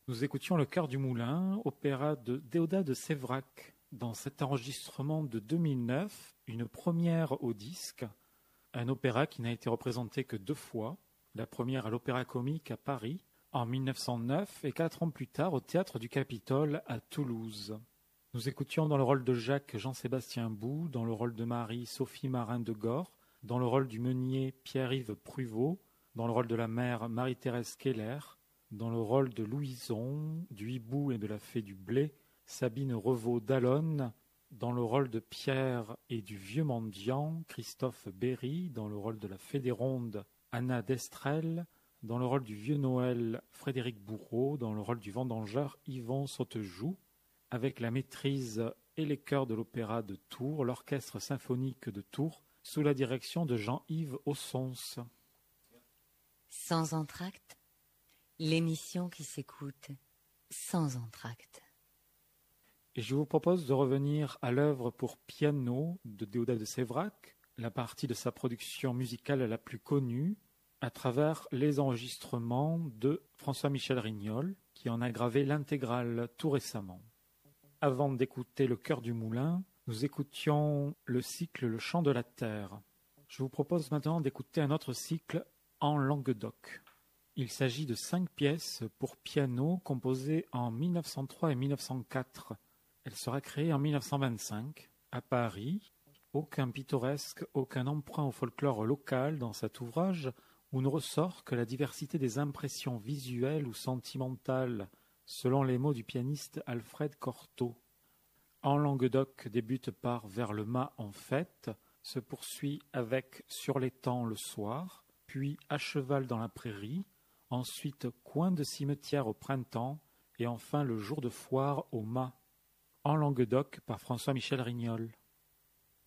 Nous écoutions Le Cœur du Moulin, opéra de Déodat de Séverac. Dans cet enregistrement de 2009, une première au disque, un opéra qui n'a été représenté que 2 fois, la première à l'Opéra Comique à Paris, en 1909 et 4 ans plus tard au Théâtre du Capitole à Toulouse. Nous écoutions dans le rôle de Jacques Jean-Sébastien Bou, dans le rôle de Marie Sophie Marin de Gore, dans le rôle du meunier Pierre-Yves Pruvot, dans le rôle de la mère Marie-Thérèse Keller, dans le rôle de Louison, du hibou et de la fée du blé, Sabine Revaux d'Allonne, dans le rôle de Pierre et du vieux mendiant, Christophe Berry, dans le rôle de la fée des rondes, Anna Destrel, dans le rôle du vieux Noël, Frédéric Bourreau, dans le rôle du vendangeur, Yvon Sautejoux, avec la maîtrise et les chœurs de l'opéra de Tours, l'orchestre symphonique de Tours, sous la direction de Jean-Yves Ossons. Sans entracte, l'émission qui s'écoute sans entracte. Et je vous propose de revenir à l'œuvre pour piano de Déodat de Séverac, la partie de sa production musicale la plus connue, à travers les enregistrements de François-Michel Rignol, qui en a gravé l'intégrale tout récemment. Avant d'écouter Le Cœur du Moulin, nous écoutions le cycle Le Chant de la Terre. Je vous propose maintenant d'écouter un autre cycle en Languedoc. Il s'agit de 5 pièces pour piano composées en 1903 et 1904. Elle sera créée en 1925 à Paris. Aucun pittoresque, aucun emprunt au folklore local dans cet ouvrage où ne ressort que la diversité des impressions visuelles ou sentimentales, selon les mots du pianiste Alfred Cortot. En Languedoc débute par Vers le mât en fête, se poursuit avec Sur l'étang le soir, puis À cheval dans la prairie, ensuite Coin de cimetière au printemps, et enfin Le jour de foire au mât. En Languedoc par François-Michel Rignol.